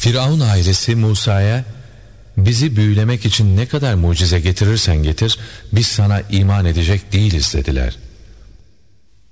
Firavun ailesi Musa'ya, bizi büyülemek için ne kadar mucize getirirsen getir, biz sana iman edecek değiliz dediler.